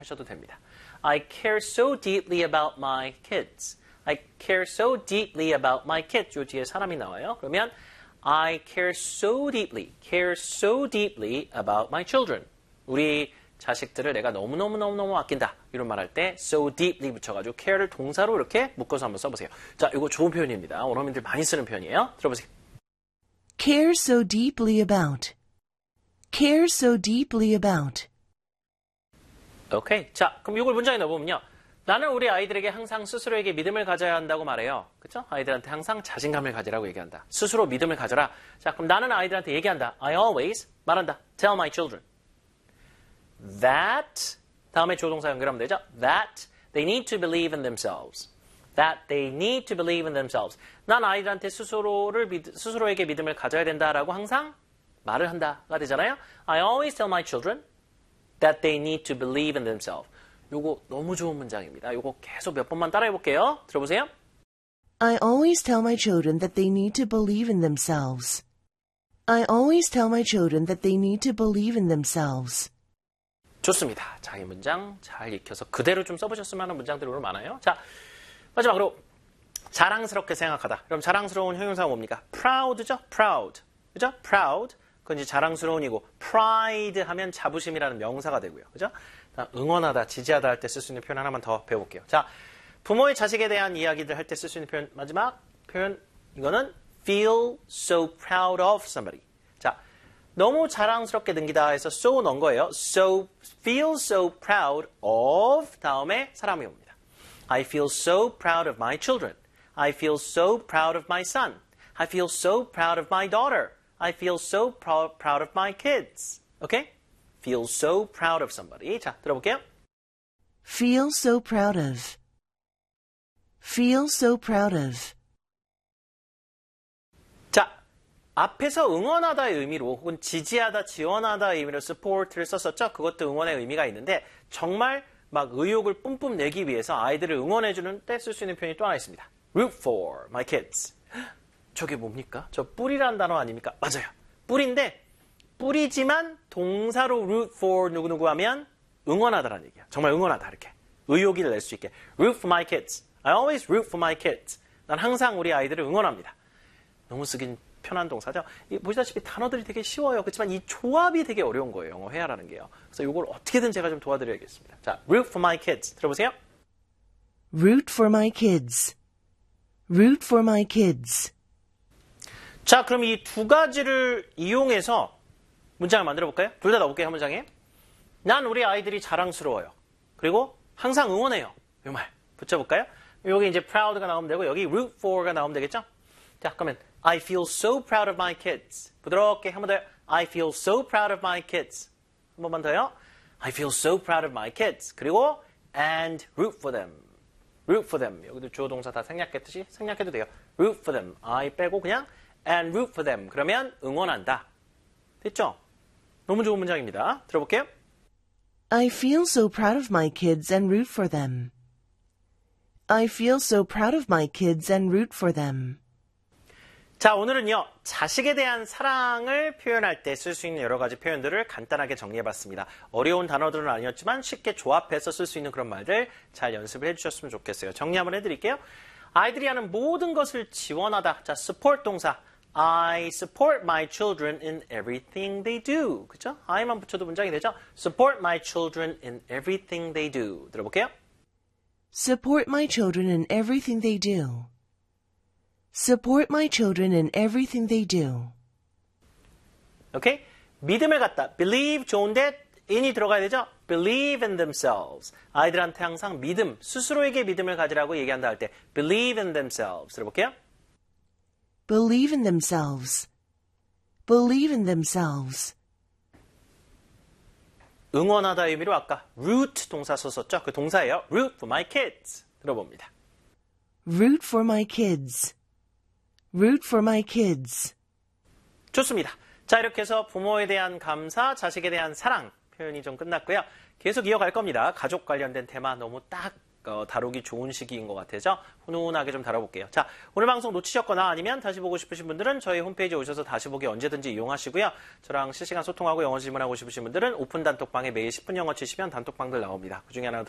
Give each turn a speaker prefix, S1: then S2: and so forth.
S1: 하셔도 됩니다. I care so deeply about my kids. I care so deeply about my kids. 요 뒤에 사람이 나와요. 그러면 I care so deeply about my children. 우리 자식들을 내가 너무너무 아낀다. 이런 말 할 때 so deeply 붙여가지고 care를 동사로 이렇게 묶어서 한번 써보세요. 자, 이거 좋은 표현입니다. 원어민들 많이 쓰는 표현이에요. 들어보세요.
S2: Care so deeply about. Care so deeply about.
S1: 오케이. 자, 그럼 이걸 문장에 넣어보면요. 나는 우리 아이들에게 항상 스스로에게 믿음을 가져야 한다고 말해요. 그렇죠? 아이들한테 항상 자신감을 가지라고 얘기한다. 스스로 믿음을 가져라. 자, 그럼 나는 아이들한테 얘기한다. I always 말한다. Tell my children. That 다음에 조동사 연결하면 되죠. That they need to believe in themselves. That they need to believe in themselves. 난 아이들한테 스스로에게 믿음을 가져야 된다라고 항상 말을 한다가 되잖아요. I always tell my children that they need to believe in themselves. 요거 너무 좋은 문장입니다. 요거 계속 몇 번만 따라해 볼게요. 들어보세요.
S2: I always tell my children that they need to believe in themselves. I always tell my children that they need to believe in themselves.
S1: 좋습니다. 자, 이 문장 잘 익혀서 그대로 좀 써보셨으면 하는 문장들이 오늘 많아요. 자, 마지막으로 자랑스럽게 생각하다. 그럼 자랑스러운 형용사가 뭡니까? proud죠? proud. 그죠? proud. 그건 이제 자랑스러운이고 pride 하면 자부심이라는 명사가 되고요. 그죠? 응원하다, 지지하다 할 때 쓸 수 있는 표현 하나만 더 배워볼게요. 자, 부모의 자식에 대한 이야기들 할 때 쓸 수 있는 표현 마지막 표현 이거는 feel so proud of somebody. 자, 너무 자랑스럽게 능기다 해서 so 넣은 거예요. So feel so proud of 다음에 사람이 옵니다. I feel so proud of my children. I feel so proud of my son. I feel so proud of my daughter. I feel so proud of my kids. Okay? Feel so proud of somebody. 자, 들어볼게요.
S2: Feel so proud of. Feel so proud of.
S1: 자, 앞에서 응원하다의 의미로 혹은 지지하다, 지원하다의 의미로 support를 썼었죠. 그것도 응원의 의미가 있는데 정말 막 의욕을 뿜뿜 내기 위해서 아이들을 응원해주는 때 쓸 수 있는 표현이 또 하나 있습니다. Root for my kids. 저게 뭡니까? 저 뿌리라는 단어 아닙니까? 맞아요. 뿌리인데 뿌리지만 동사로 root for 누구누구 하면 응원하다라는 얘기야. 정말 응원하다 이렇게. 의욕을 낼 수 있게. Root for my kids. I always root for my kids. 난 항상 우리 아이들을 응원합니다. 너무 쓰긴 편한 동사죠. 보시다시피 단어들이 되게 쉬워요. 그렇지만 이 조합이 되게 어려운 거예요. 영어 회화라는 게요. 그래서 이걸 어떻게든 제가 좀 도와드려야겠습니다. 자, root for my kids. 들어보세요.
S2: Root for my kids. Root for my kids.
S1: 자, 그럼 이 두 가지를 이용해서 문장을 만들어 볼까요? 둘 다 넣어볼게요, 한 문장에. 난 우리 아이들이 자랑스러워요. 그리고 항상 응원해요. 이 말 붙여볼까요? 여기 이제 proud가 나오면 되고 여기 root for가 나오면 되겠죠? 자, 그러면 I feel so proud of my kids. 부드럽게 한 번 더요. I feel so proud of my kids. 한 번만 더요. I feel so proud of my kids. 그리고 and root for them. root for them. 여기도 주어 동사 다 생략했듯이 생략해도 돼요. root for them. I 빼고 그냥 and root for them. 그러면 응원한다. 됐죠? 너무 좋은 문장입니다. 들어볼게요.
S2: I feel so proud of my kids and root for them. I feel so proud of my kids and root for them.
S1: 자, 오늘은요. 자식에 대한 사랑을 표현할 때 쓸 수 있는 여러 가지 표현들을 간단하게 정리해봤습니다. 어려운 단어들은 아니었지만 쉽게 조합해서 쓸 수 있는 그런 말들 잘 연습을 해주셨으면 좋겠어요. 정리 한번 해드릴게요. 아이들이 하는 모든 것을 지원하다. 자, support 동사. I support my children in everything they do. 그죠? I만 붙여도 문장이 되죠? Support my children in everything they do. 들어볼게요.
S2: Support my children in everything they do. Support my children in everything they do.
S1: 오케이? 믿음을 갖다. Believe 좋은데 in이 들어가야 되죠? Believe in themselves. 아이들한테 항상 믿음, 스스로에게 믿음을 가지라고 얘기한다 할 때 believe in themselves. 들어볼게요.
S2: Believe in themselves. Believe in themselves.
S1: 응원하다 의미로 아까 root 동사 썼었죠? 그 동사예요. root for my kids. 들어봅니다.
S2: Root for my kids. Root for my kids.
S1: 좋습니다. 자, 이렇게 해서 부모에 대한 감사, 자식에 대한 사랑 표현이 좀 끝났고요. 계속 이어갈 겁니다. 가족 관련된 테마 너무 딱 다루기 좋은 시기인 것 같아서 훈훈하게 좀 다뤄볼게요. 자, 오늘 방송 놓치셨거나 아니면 다시 보고 싶으신 분들은 저희 홈페이지에 오셔서 다시 보기 언제든지 이용하시고요. 저랑 실시간 소통하고 영어 질문하고 싶으신 분들은 오픈 단톡방에 매일 10분 영어 치시면 단톡방들 나옵니다. 그중에 하나